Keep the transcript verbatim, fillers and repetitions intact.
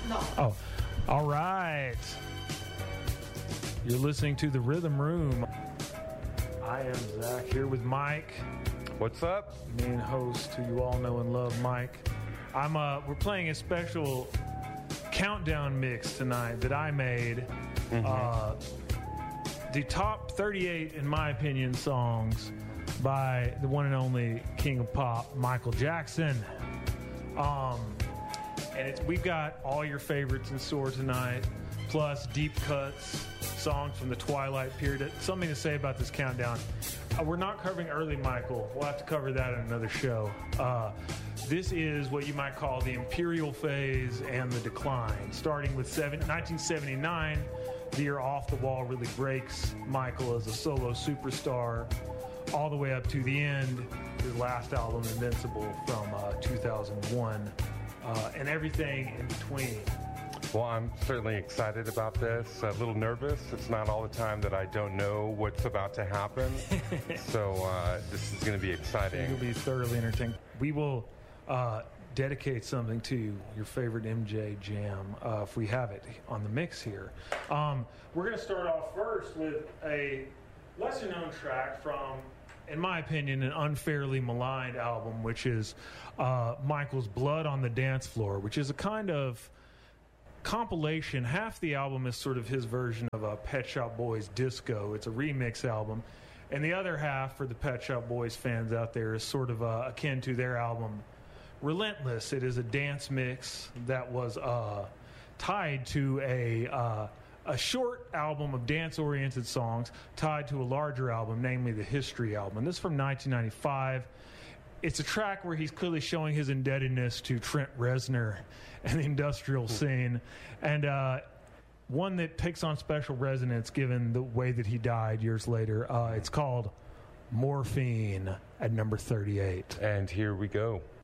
No. Oh, all right. You're listening to The Rhythm Room. I am Zach here with Mike. What's up? Main host who you all know and love, Mike. I'm uh we're playing a special countdown mix tonight that I made. Mm-hmm. Uh the top thirty-eight, in my opinion, songs by the one and only King of Pop, Michael Jackson. Um and it's we've got all your favorites in store tonight, plus deep cuts, songs from the Twilight period. Something to say about this countdown. Uh, we're not covering early Michael. We'll have to cover that in another show. Uh, this is what you might call the Imperial phase and the decline. Starting with seven, nineteen seventy-nine, the year Off the Wall really breaks Michael as a solo superstar, all the way up to the end, his last album, Invincible, from uh, two thousand one, uh, and everything in between. Well, I'm certainly excited about this. A little nervous. It's not all the time that I don't know what's about to happen. so uh, this is going to be exciting. You'll be thoroughly entertained. We will uh, dedicate something to your favorite M J jam uh, if we have it on the mix here. Um, we're going to start off first with a lesser-known track from, in my opinion, an unfairly maligned album, which is uh, Michael's Blood on the Dance Floor, which is a kind of compilation. Half the album is sort of his version of a Pet Shop Boys Disco. It's a remix album. And the other half, for the Pet Shop Boys fans out there, is sort of uh, akin to their album Relentless. It is a dance mix that was uh, tied to a uh, a short album of dance-oriented songs tied to a larger album, namely the History album. And this is from nineteen ninety-five. It's a track where he's clearly showing his indebtedness to Trent Reznor and the industrial scene, and uh, one that takes on special resonance given the way that he died years later. Uh, it's called Morphine at number thirty-eight. And here we go.